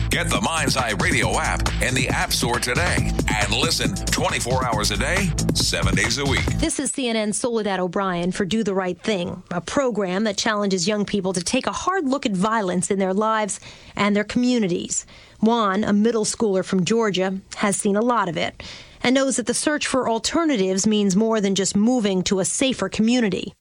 Get the Mind's Eye Radio app in the App Store today and listen 24 hours a day, 7 days a week. This is CNN's Soledad O'Brien for Do the Right Thing, a program that challenges young people to take a hard look at violence in their lives and their communities. Juan, a middle schooler from Georgia, has seen a lot of it and knows that the search for alternatives means more than just moving to a safer community.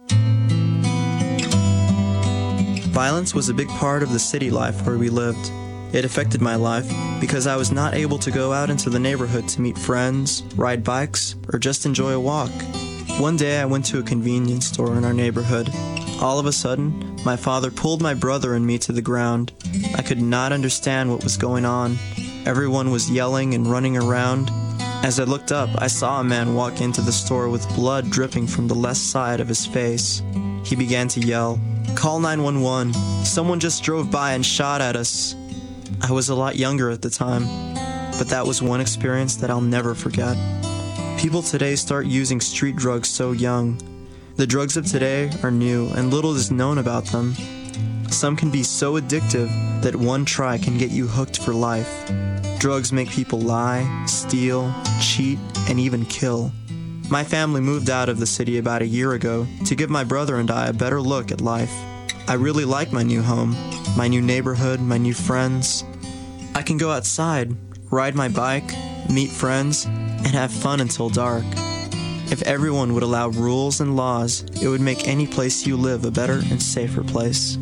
Violence was a big part of the city life where we lived. It affected my life because I was not able to go out into the neighborhood to meet friends, ride bikes, or just enjoy a walk. One day I went to a convenience store in our neighborhood. All of a sudden, my father pulled my brother and me to the ground. I could not understand what was going on. Everyone was yelling and running around. As I looked up, I saw a man walk into the store with blood dripping from the left side of his face. He began to yell, "Call 911. Someone just drove by and shot at us." I was a lot younger at the time, but that was one experience that I'll never forget. People today start using street drugs so young. The drugs of today are new and little is known about them. Some can be so addictive that one try can get you hooked for life. Drugs make people lie, steal, cheat, and even kill. My family moved out of the city about a year ago to give my brother and I a better look at life. I really like my new home, my new neighborhood, my new friends. I can go outside, ride my bike, meet friends, and have fun until dark. If everyone would allow rules and laws, it would make any place you live a better and safer place.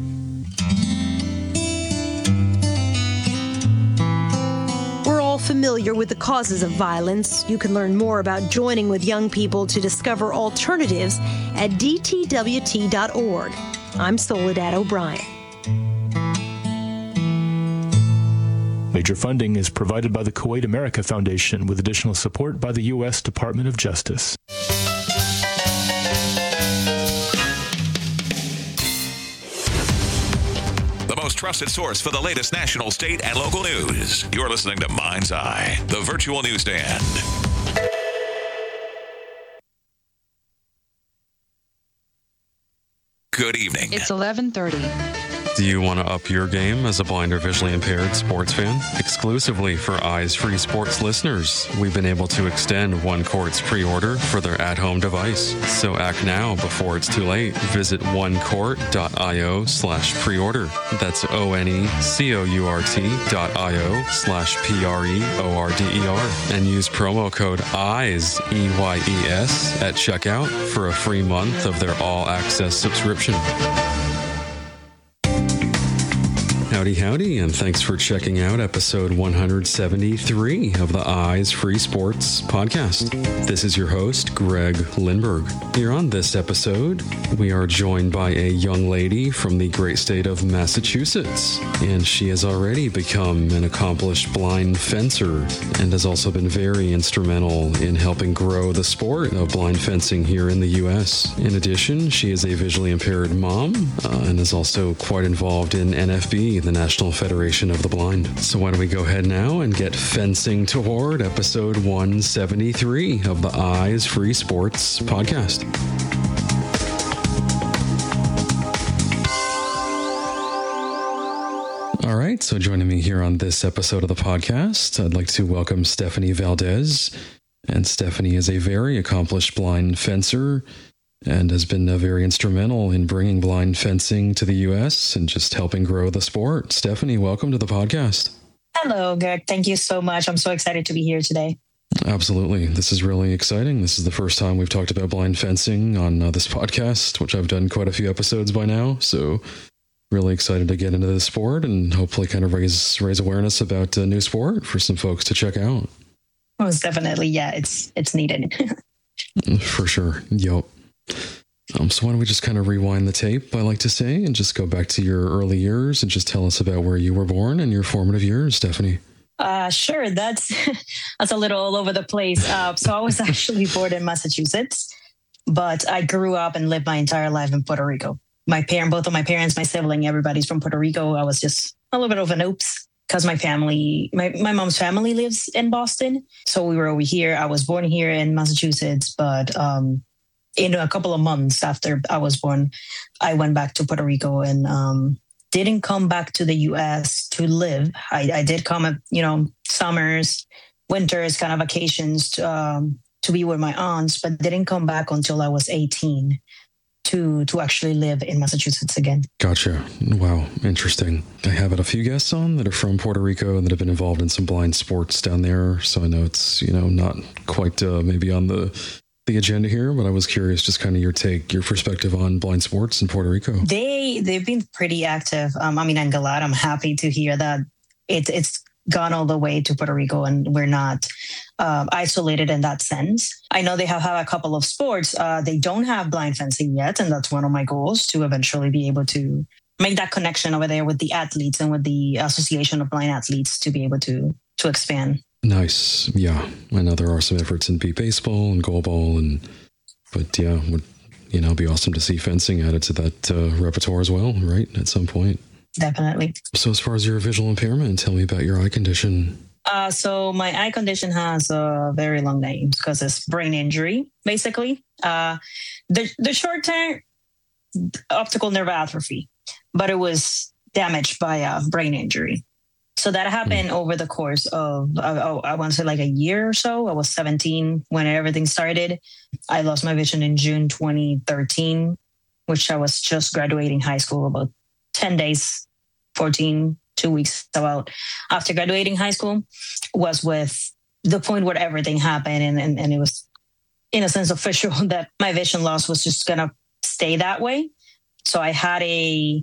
We're all familiar with the causes of violence. You can learn more about joining with young people to discover alternatives at dtwt.org. I'm Soledad O'Brien. Major funding is provided by the Kuwait America Foundation with additional support by the U.S. Department of Justice. The most trusted source for the latest national, state, and local news. You're listening to Mind's Eye, the virtual newsstand. Good evening. It's 11:30. Do you want to up your game as a blind or visually impaired sports fan? Exclusively for Eyes Free Sports listeners, we've been able to extend OneCourt's pre-order for their at-home device. So act now before it's too late. Visit onecourt.io/preorder. That's onecourt.io/preorder and use promo code EYES, EYES, at checkout for a free month of their all-access subscription. Howdy, and thanks for checking out episode 173 of the Eyes Free Sports podcast. This is your host, Greg Lindberg. Here on this episode, we are joined by a young lady from the great state of Massachusetts, and she has already become an accomplished blind fencer and has also been very instrumental in helping grow the sport of blind fencing here in the U.S. In addition, she is a visually impaired mom and is also quite involved in NFB, the National Federation of the Blind. So why don't we go ahead now and get fencing toward episode 173 of the Eyes Free Sports podcast. All right, so joining me here on this episode of the podcast, I'd like to welcome Stephanie Valdez. And Stephanie is a very accomplished blind fencer and has been very instrumental in bringing blind fencing to the U.S. and just helping grow the sport. Stephanie, welcome to the podcast. Hello, Greg. Thank you so much. I'm so excited to be here today. Absolutely. This is really exciting. This is the first time we've talked about blind fencing on this podcast, which I've done quite a few episodes by now. So really excited to get into the sport and hopefully kind of raise awareness about a new sport for some folks to check out. Most definitely. Yeah, it's needed. For sure. Yep. So why don't we just kind of rewind the tape, I like to say, and just go back to your early years and just tell us about where you were born and your formative years, Stephanie. Sure. That's a little all over the place. So I was actually born in Massachusetts, but I grew up and lived my entire life in Puerto Rico. Both of my parents, my sibling, everybody's from Puerto Rico. I was just a little bit of an oops because my mom's family lives in Boston. So we were over here. I was born here in Massachusetts, but in a couple of months after I was born, I went back to Puerto Rico and didn't come back to the U.S. to live. I did come, summers, winters, kind of vacations to be with my aunts, but didn't come back until I was 18 to actually live in Massachusetts again. Gotcha. Wow. Interesting. I have had a few guests on that are from Puerto Rico and that have been involved in some blind sports down there. So I know it's, not quite maybe on the agenda here, but I was curious just kind of your perspective on blind sports in Puerto Rico. They've been pretty active. I'm glad. I'm happy to hear that it's gone all the way to Puerto Rico and we're not isolated in that sense. I know they have a couple of sports. They don't have blind fencing yet, and that's one of my goals, to eventually be able to make that connection over there with the athletes and with the Association of Blind Athletes to be able to expand. Nice. Yeah. I know there are some efforts in beat baseball and goalball, but yeah, would be awesome to see fencing added to that repertoire as well, right? At some point. Definitely. So as far as your visual impairment, tell me about your eye condition. So my eye condition has a very long name because it's brain injury, basically. The short term, optical nerve atrophy, but it was damaged by a brain injury. So that happened over the course of, I want to say like a year or so. I was 17 when everything started. I lost my vision in June 2013, which I was just graduating high school, about 10 days, 2 weeks about after graduating high school, was with the point where everything happened. And it was, in a sense, official that my vision loss was just going to stay that way. So I had a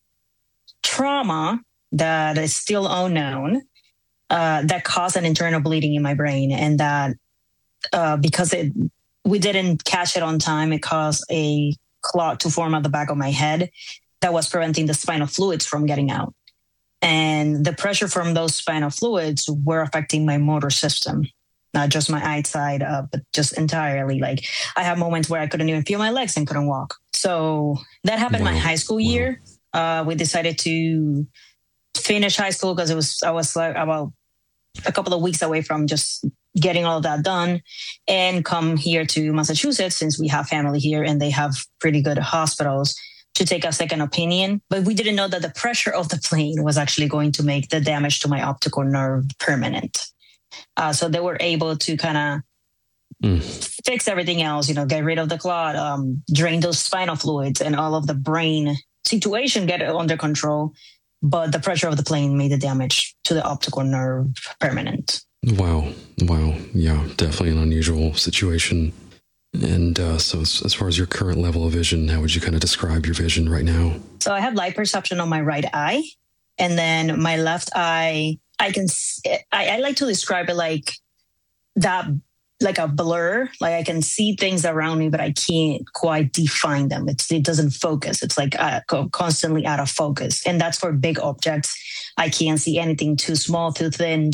trauma that is still unknown that caused an internal bleeding in my brain. And that because we didn't catch it on time, it caused a clot to form at the back of my head that was preventing the spinal fluids from getting out. And the pressure from those spinal fluids were affecting my motor system, not just my eyesight, but just entirely. Like I have moments where I couldn't even feel my legs and couldn't walk. So that happened my high school year. We decided to finish high school because I was like about a couple of weeks away from just getting all of that done and come here to Massachusetts, since we have family here and they have pretty good hospitals, to take a second opinion. But we didn't know that the pressure of the plane was actually going to make the damage to my optical nerve permanent. So they were able to kind of fix everything else, get rid of the clot, drain those spinal fluids and all of the brain situation, get it under control. But the pressure of the plane made the damage to the optical nerve permanent. Wow. Yeah, definitely an unusual situation. And so as far as your current level of vision, how would you kind of describe your vision right now? So I have light perception on my right eye. And then my left eye, I like to describe it like that, like a blur. Like I can see things around me, but I can't quite define them. It doesn't focus. It's like constantly out of focus. And that's for big objects. I can't see anything too small, too thin,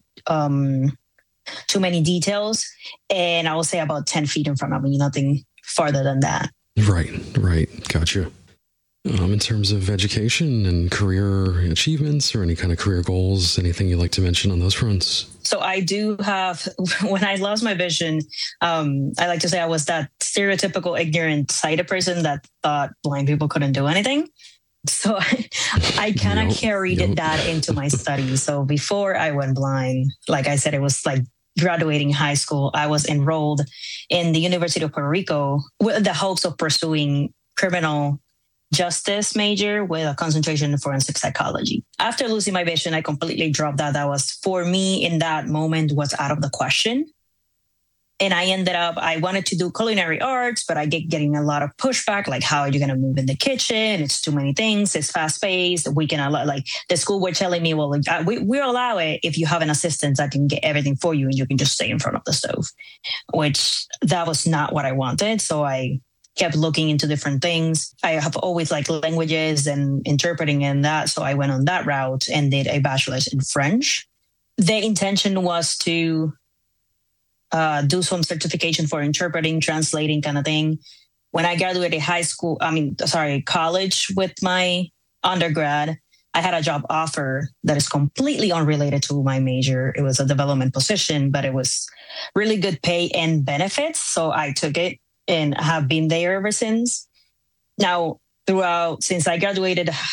too many details. And I will say about 10 feet in front of me, nothing farther than that. Right. Gotcha. In terms of education and career achievements or any kind of career goals, anything you'd like to mention on those fronts? So I do have, when I lost my vision, I like to say I was that stereotypical ignorant sighted person that thought blind people couldn't do anything. So I kind of carried that into my studies. So before I went blind, like I said, it was like graduating high school. I was enrolled in the University of Puerto Rico with the hopes of pursuing criminal justice major with a concentration in forensic psychology. After losing my vision, I completely dropped that. That was, for me in that moment, was out of the question. And I ended up, I wanted to do culinary arts, but I getting a lot of pushback. Like, how are you going to move in the kitchen? It's too many things. It's fast paced. We can allow, like the school were telling me, well, we'll allow it if you have an assistant that can get everything for you and you can just stay in front of the stove, which that was not what I wanted. So I kept looking into different things. I have always liked languages and interpreting and that. So I went on that route and did a bachelor's in French. The intention was to do some certification for interpreting, translating kind of thing. When I graduated college with my undergrad, I had a job offer that is completely unrelated to my major. It was a development position, but it was really good pay and benefits. So I took it and have been there ever since. Now, since I graduated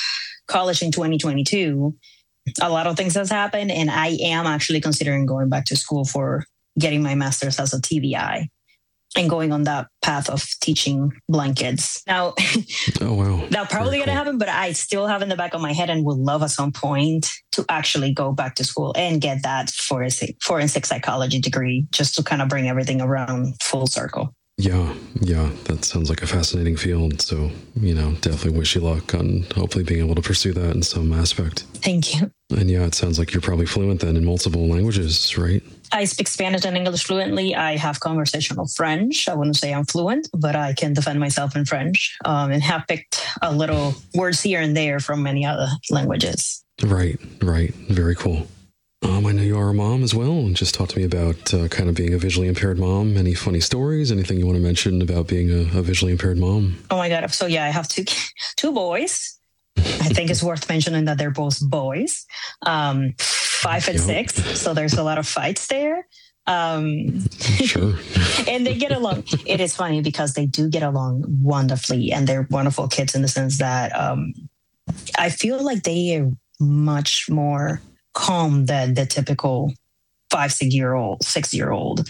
college in 2022, a lot of things has happened, and I am actually considering going back to school for getting my master's as a TBI and going on that path of teaching blind kids. Now, oh wow, that's probably going to happen, but I still have in the back of my head and would love at some point to actually go back to school and get that forensic psychology degree, just to kind of bring everything around full circle. Yeah, that sounds like a fascinating field. So, definitely wish you luck on hopefully being able to pursue that in some aspect. Thank you. And yeah, it sounds like you're probably fluent then in multiple languages, right? I speak Spanish and English fluently. I have conversational French. I wouldn't say I'm fluent, but I can defend myself in French, and have picked a little words here and there from many other languages. Right. Very cool. I know you are a mom as well. And just talk to me about kind of being a visually impaired mom. Any funny stories? Anything you want to mention about being a visually impaired mom? Oh my God. So yeah, I have two boys. I think it's worth mentioning that they're both boys, 5 and 6. So there's a lot of fights there. Sure. And they get along. It is funny because they do get along wonderfully, and they're wonderful kids in the sense that I feel like they are much more calm than the typical 5, 6-year-old.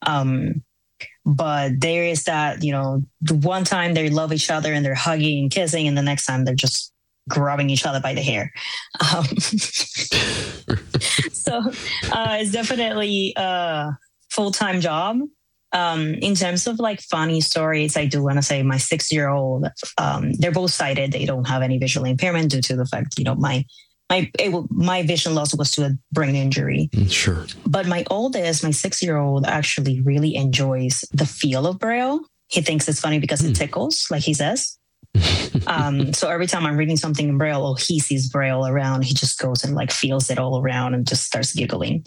But there is that, the one time they love each other and they're hugging and kissing, and the next time they're just grabbing each other by the hair. So it's definitely a full-time job. In terms of like funny stories, I do want to say my 6-year-old, they're both sighted. They don't have any visual impairment due to the fact, my vision loss was to a brain injury. Sure. But my oldest, my 6-year-old, actually really enjoys the feel of Braille. He thinks it's funny because it tickles, like he says. So every time I'm reading something in Braille or he sees Braille around, he just goes and like feels it all around and just starts giggling.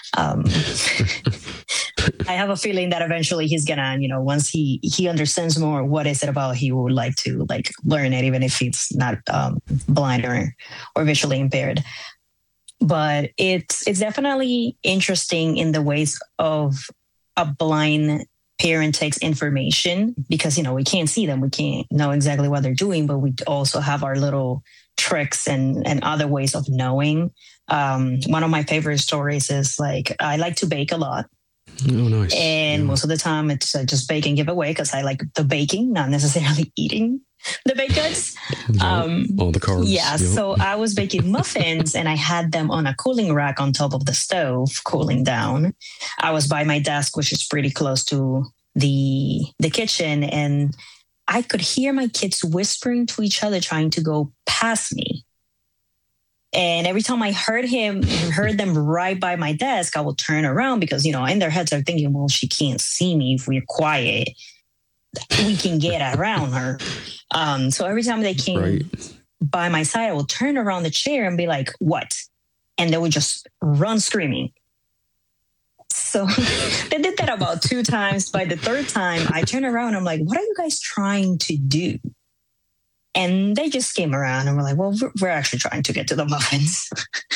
I have a feeling that eventually he's gonna, once he understands more what is it about, he would like to like learn it, even if he's not blind or visually impaired. But it's definitely interesting in the ways of a blind parent takes information, because we can't see them, we can't know exactly what they're doing, but we also have our little tricks and other ways of knowing. One of my favorite stories is like, I like to bake a lot. Oh, nice. And most of the time it's just bake and give away, because I like the baking, not necessarily eating the baked goods. All the carbs. Yeah. So I was baking muffins and I had them on a cooling rack on top of the stove, cooling down. I was by my desk, which is pretty close to the kitchen. And I could hear my kids whispering to each other, trying to go past me. And every time I heard them right by my desk, I would turn around because, in their heads are thinking, well, she can't see me if we're quiet. We can get around her. So every time they came by my side, I would turn around the chair and be like, what? And they would just run screaming. So they did that about 2 times. By the 3rd time, I turn around, I'm like, what are you guys trying to do? And they just came around and were like, well, we're actually trying to get to the muffins.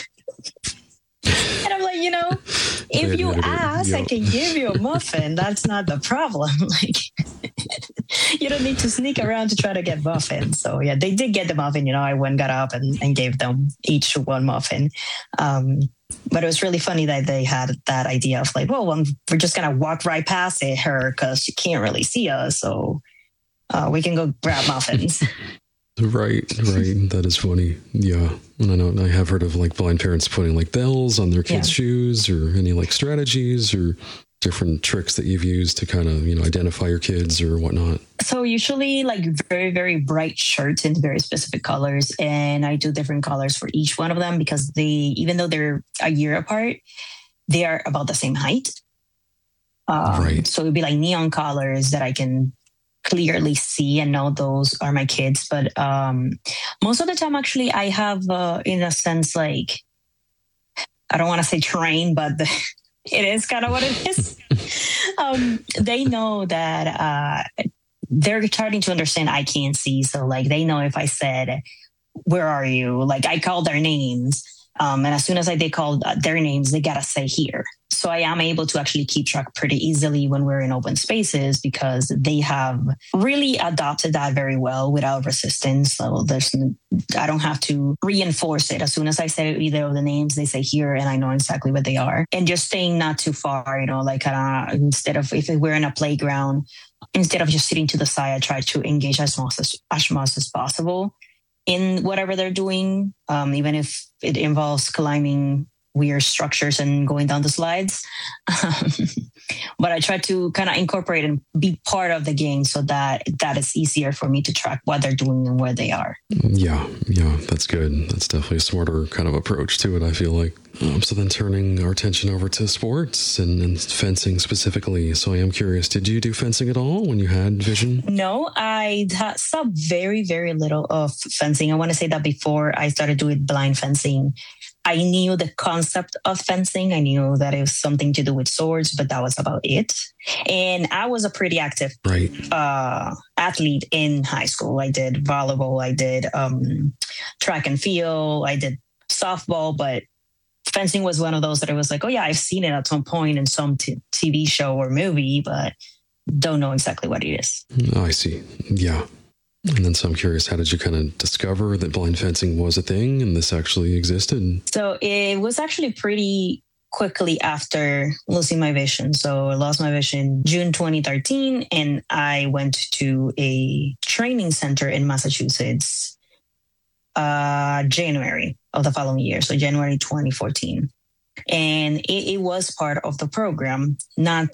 And I'm like, if you ask, I can give you a muffin. That's not the problem. Like, you don't need to sneak around to try to get muffins. So yeah, they did get the muffin. I got up and gave them each one muffin. But it was really funny that they had that idea of like, well, we're just going to walk right past her because she can't really see us. So we can go grab muffins. Right. That is funny. Yeah. And I know I have heard of like blind parents putting like bells on their kids' shoes, or any like strategies or different tricks that you've used to kind of, identify your kids or whatnot. So usually like very, very bright shirts in very specific colors. And I do different colors for each one of them because even though they're a year apart, they are about the same height. So it'd be like neon colors that I can clearly see and know those are my kids. But most of the time, actually, I have, in a sense, like, I don't want to say trained, but it is kind of what it is. They know that they're starting to understand I can't see. So, like, they know if I said, where are you? Like, I called their names. And as soon as they called their names, they got to say here. So I am able to actually keep track pretty easily when we're in open spaces because they have really adopted that very well without resistance. So I don't have to reinforce it. As soon as I say either of the names, they say here and I know exactly what they are. And just staying not too far, like instead of if we're in a playground, instead of just sitting to the side, I try to engage as much as possible in whatever they're doing, even if it involves climbing weird structures and going down the slides. But I try to kind of incorporate and be part of the game so that it's easier for me to track what they're doing and where they are. Yeah, that's good. That's definitely a smarter kind of approach to it, I feel like. So then turning our attention over to sports and fencing specifically. So I am curious, did you do fencing at all when you had vision? No, I saw very, very little of fencing. I want to say that before I started doing blind fencing, I knew the concept of fencing. I knew that it was something to do with swords, but that was about it. And I was a pretty active athlete in high school. I did volleyball, I did track and field, I did softball, but fencing was one of those that I was like, oh yeah, I've seen it at some point in some TV show or movie, but don't know exactly what it is. Oh, I see. Yeah. And then so I'm curious, how did you kind of discover that blind fencing was a thing and this actually existed? So it was actually pretty quickly after losing my vision. So I lost my vision June 2013, and I went to a training center in Massachusetts January of the following year, so January 2014. And it was part of the program, not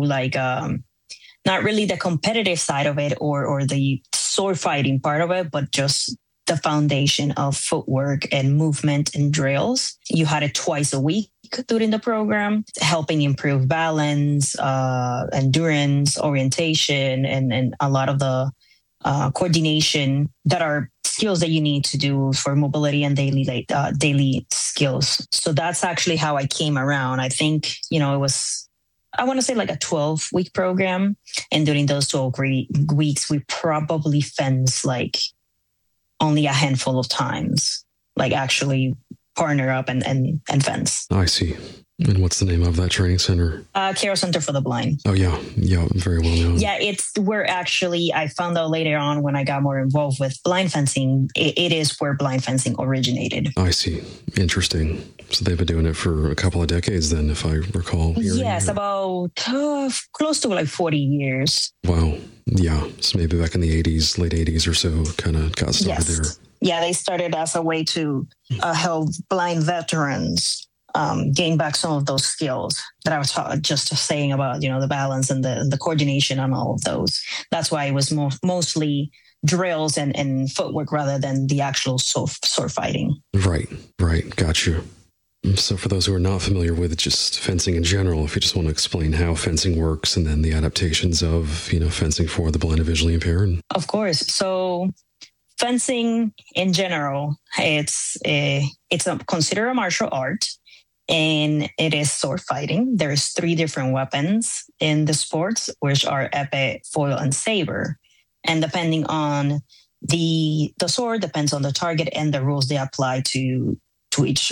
really the competitive side of it or the sword fighting part of it, but just the foundation of footwork and movement and drills. You had it twice a week during the program, helping improve balance, endurance, orientation, and a lot of the coordination that are skills that you need to do for mobility and daily skills. So that's actually how I came around. I think, it was, I want to say like a 12-week program. And during those 12 weeks, we probably fenced like only a handful of times, like actually partner up and fence. I see. And what's the name of that training center? Carroll Center for the Blind. Oh, yeah. Yeah, very well known. Yeah, it's where actually I found out later on when I got more involved with blind fencing, it is where blind fencing originated. I see. Interesting. So they've been doing it for a couple of decades then, if I recall. Yes, about close to like 40 years. Wow. Yeah. So maybe back in the 80s, late 80s or so, kind of got started there. Yeah, they started as a way to help blind veterans gain back some of those skills that I was just saying about, the balance and the coordination on all of those. That's why it was mostly drills and footwork rather than the actual sword fighting. Right. Got you. So for those who are not familiar with just fencing in general, if you just want to explain how fencing works and then the adaptations of, fencing for the blind and visually impaired. Of course. So fencing in general, it's considered a martial art. And it is sword fighting. There's 3 different weapons in the sports, which are epee, foil, and saber. And depending on the sword, depends on the target and the rules they apply to each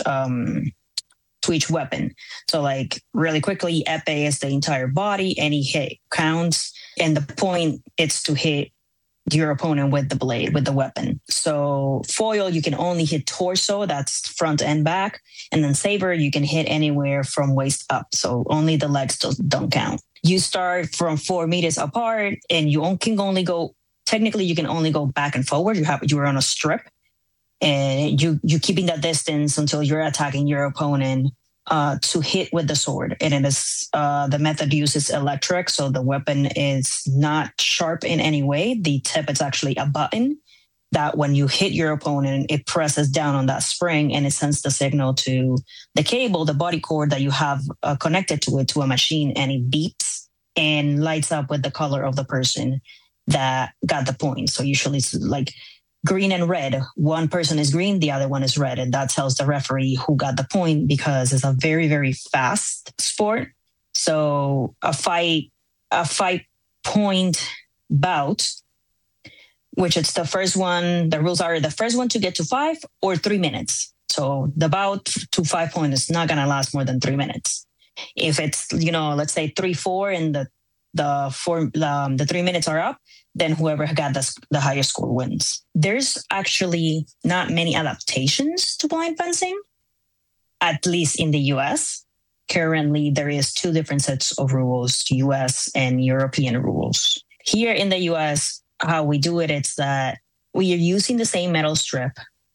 weapon. So, like really quickly, epee is the entire body. Any hit counts, and the point is to hit your opponent with the blade, with the weapon. So foil, you can only hit torso, that's front and back. And then saber, you can hit anywhere from waist up. So only the legs don't count. You start from 4 meters apart and you can only go back and forward. You're on a strip and you keeping that distance until you're attacking your opponent to hit with the sword. And it is the method uses electric, so the weapon is not sharp in any way. The tip is actually a button that when you hit your opponent, it presses down on that spring and it sends the signal to the cable, the body cord that you have connected to it, to a machine, and it beeps and lights up with the color of the person that got the point. So usually it's like green and red. One person is green, the other one is red. And that tells the referee who got the point because it's a very, very fast sport. So a 5-point bout, which it's the first one, the rules are the first one to get to 5 or 3 minutes. So the bout to 5 points is not going to last more than 3 minutes. If it's, let's say 3-4 and the 3 minutes are up, then whoever got the highest score wins. There's actually not many adaptations to blind fencing, at least in the US. Currently, there is 2 different sets of rules, US and European rules. Here in the US, how we do it, it's that we are using the same metal strip.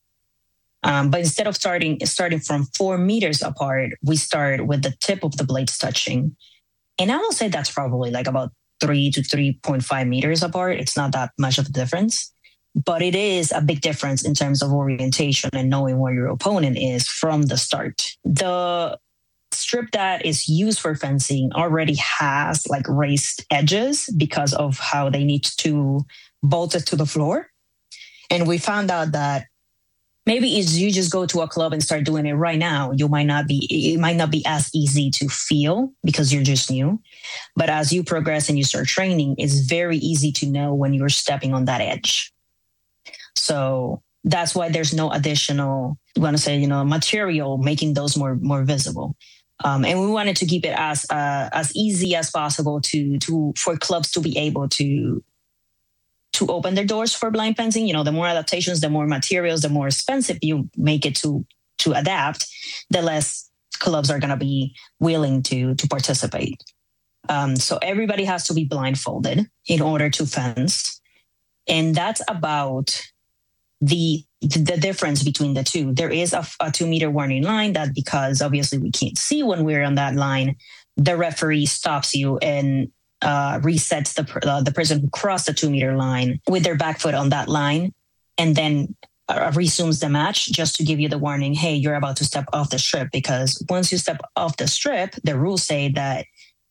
But instead of starting from 4 meters apart, we start with the tip of the blades touching. And I will say that's probably like about 3 to 3.5 meters apart. It's not that much of a difference, but it is a big difference in terms of orientation and knowing where your opponent is from the start. The strip that is used for fencing already has like raised edges because of how they need to bolt it to the floor. And we found out that maybe if you just go to a club and start doing it right now, it might not be as easy to feel because you're just new. But as you progress and you start training, it's very easy to know when you're stepping on that edge. So that's why there's no additional, material making those more visible. And we wanted to keep it as easy as possible for clubs to be able to open their doors for blind fencing. The more adaptations, the more materials, the more expensive you make it to adapt, the less clubs are going to be willing to participate. So everybody has to be blindfolded in order to fence. And that's about the difference between the two. There is a 2 meter warning line that, because obviously we can't see when we're on that line, the referee stops you and resets the person who crossed the 2 meter line with their back foot on that line, and then resumes the match just to give you the warning, hey, you're about to step off the strip. Because once you step off the strip, the rules say that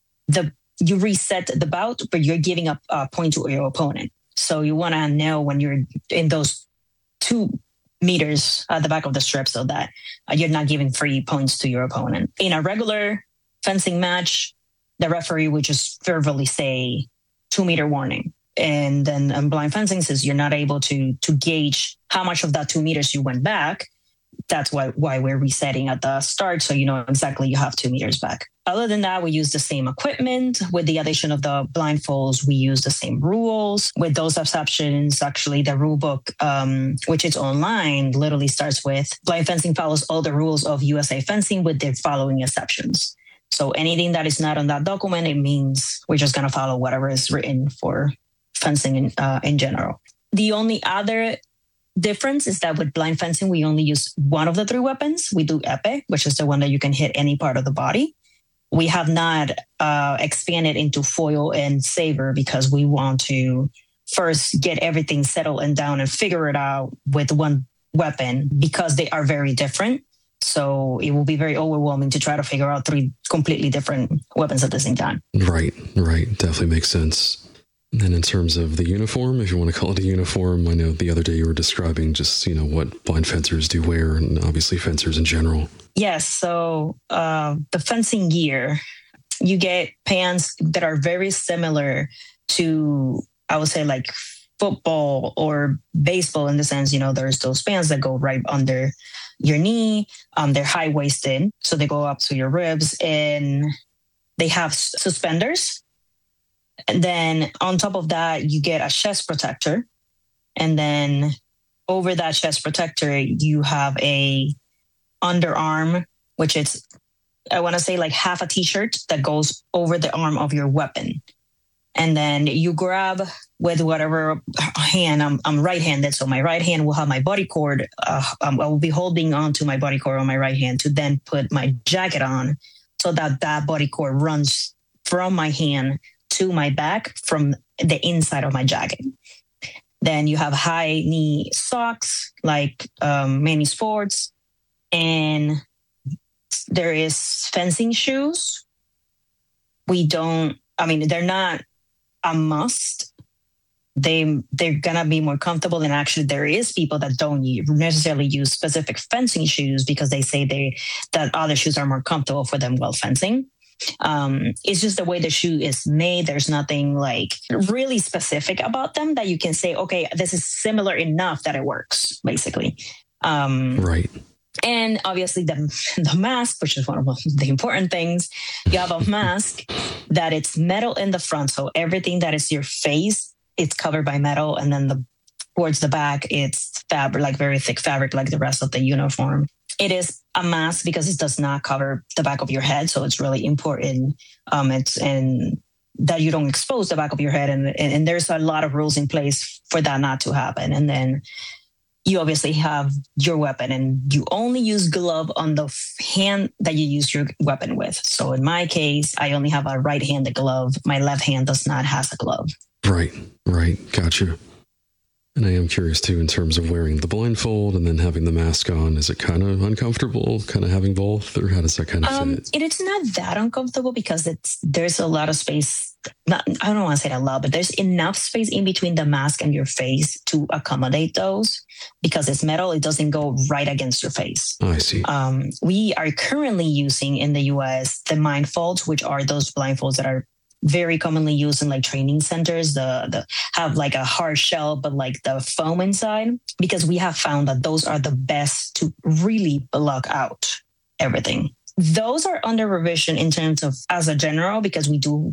you reset the bout, but you're giving up a point to your opponent. So you want to know when you're in those 2 meters at the back of the strip so that you're not giving free points to your opponent. In a regular fencing match, the referee would just verbally say 2 meter warning. And then on blind fencing, since you're not able to gauge how much of that 2 meters you went back, that's why we're resetting at the start. So you know exactly you have 2 meters back. Other than that, we use the same equipment. With the addition of the blindfolds, we use the same rules. With those exceptions, actually, the rule book, which is online, literally starts with blind fencing follows all the rules of USA fencing with the following exceptions. So anything that is not on that document, it means we're just going to follow whatever is written for fencing in general. The only other difference is that with blind fencing, we only use one of the 3 weapons. We do épée, which is the one that you can hit any part of the body. We have not expanded into foil and saber because we want to first get everything settled and down and figure it out with one weapon because they are very different. So it will be very overwhelming to try to figure out 3 completely different weapons at the same time. Right. Definitely makes sense. And in terms of the uniform, if you want to call it a uniform, I know the other day you were describing just, what blind fencers do wear and obviously fencers in general. Yes. So the fencing gear, you get pants that are very similar to, I would say, like football or baseball in the sense, there's those pants that go right under your knee. They're high-waisted, so they go up to your ribs, and they have suspenders. And then on top of that, you get a chest protector. And then over that chest protector, you have a underarm, which is, I want to say, like half a t-shirt that goes over the arm of your weapon. And then you grab with whatever hand. I'm right-handed, so my right hand will have my body cord. I will be holding on to my body cord on my right hand to then put my jacket on so that body cord runs from my hand to my back from the inside of my jacket. Then you have high knee socks, like many sports. And there is fencing shoes. They're not a must. They're gonna be more comfortable, and actually there is people that don't necessarily use specific fencing shoes because they say that other shoes are more comfortable for them while fencing. It's just the way the shoe is made. There's nothing like really specific about them that you can say, okay, this is similar enough that it works, basically. Right. And obviously the mask, which is one of the important things. You have a mask that it's metal in the front. So everything that is your face, it's covered by metal. And then towards the back, it's fabric, like very thick fabric, like the rest of the uniform. It is a mask because it does not cover the back of your head. So it's really important. And that you don't expose the back of your head. And there's a lot of rules in place for that not to happen. And then you obviously have your weapon, and you only use glove on the hand that you use your weapon with. So in my case, I only have a right-handed glove. My left hand does not have a glove. Right. Gotcha. And I am curious too, in terms of wearing the blindfold and then having the mask on, is it kind of uncomfortable, kind of having both, or how does that kind of fit? It's not that uncomfortable because there's a lot of space. I don't want to say a lot, but there's enough space in between the mask and your face to accommodate those. Because it's metal, it doesn't go right against your face. I see. We are currently using in the US the Mindfolds, which are those blindfolds that are very commonly used in like training centers. The have like a hard shell, but like the foam inside, because we have found that those are the best to really block out everything. Those are under revision in terms of as a general, because we do